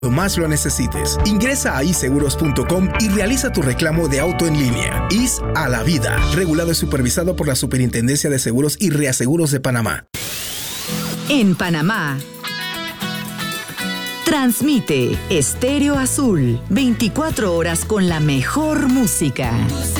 más lo necesites. Ingresa a iseguros.com y realiza tu reclamo de auto en línea. IS a la vida. Regulado y supervisado por la Superintendencia de Seguros y Reaseguros de Panamá. En Panamá, transmite Estéreo Azul, 24 horas con la mejor música.